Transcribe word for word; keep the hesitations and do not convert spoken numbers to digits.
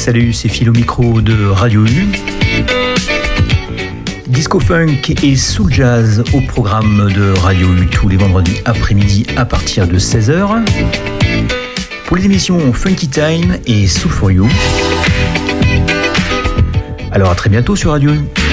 Salut, c'est Phil au micro de Radio U. Disco Funk et Soul Jazz au programme de Radio U tous les vendredis après-midi à partir de seize heures. Pour les émissions Funky Time et Soul for You. Alors à très bientôt sur Radio U.